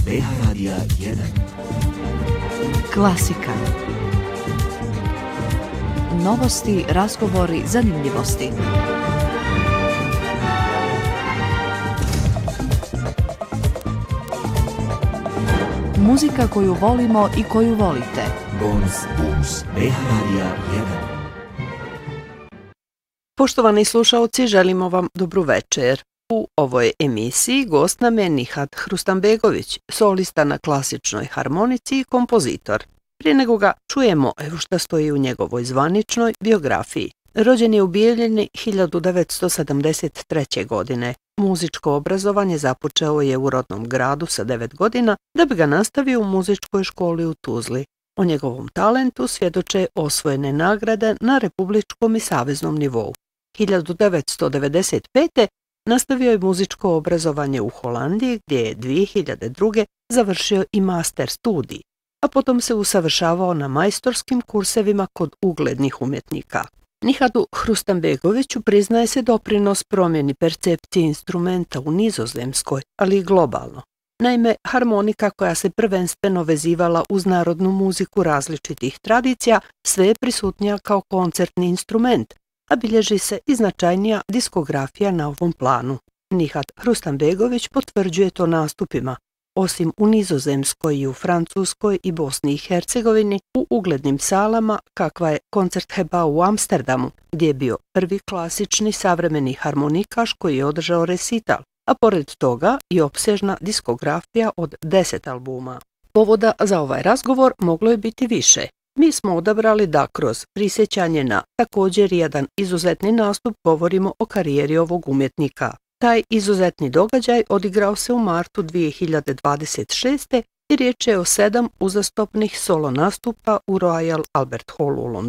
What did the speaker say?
BH Radija 1. Klasika. Novosti, razgovori, zanimljivosti. Muzika koju volimo i koju volite. Bons, BH Radija 1. Poštovani slušalci, želimo vam dobru večer. U ovoj emisiji gost nam je Nihat Hrustanbegović, solista na klasičnoj harmonici i kompozitor. Prije nego ga čujemo, evo šta stoji u njegovoj zvaničnoj biografiji. Rođen je u Bijeljini 1973. godine. Muzičko obrazovanje započeo je u rodnom gradu sa 9 godina, da bi ga nastavio u muzičkoj školi u Tuzli. O njegovom talentu svjedoče osvojene nagrade na republičkom i saveznom nivou. 1995. nastavio je muzičko obrazovanje u Holandiji, gdje je 2002. završio i master studij, a potom se usavršavao na majstorskim kursevima kod uglednih umjetnika. Nihatu Hrustanbegoviću priznaje se doprinos promjeni percepcije instrumenta u Nizozemskoj, ali i globalno. Naime, harmonika koja se prvenstveno vezivala uz narodnu muziku različitih tradicija, sve je prisutnija kao koncertni instrument, a bilježi se i značajnija diskografija na ovom planu. Nihat Hrustanbegović potvrđuje to nastupima, osim u Nizozemskoj i u Francuskoj i Bosni i Hercegovini, u uglednim salama kakva je Concertgebouw u Amsterdamu, gdje je bio prvi klasični savremeni harmonikaš koji je održao resital, a pored toga i opsežna diskografija od 10 albuma. Povoda za ovaj razgovor moglo je biti više. Mi smo odabrali da kroz prisjećanje na također jedan izuzetni nastup govorimo o karijeri ovog umjetnika. Taj izuzetni događaj odigrao se u martu 2026. i riječ je o 7 uzastopnih solo nastupa u Royal Albert Hallu u Londonu.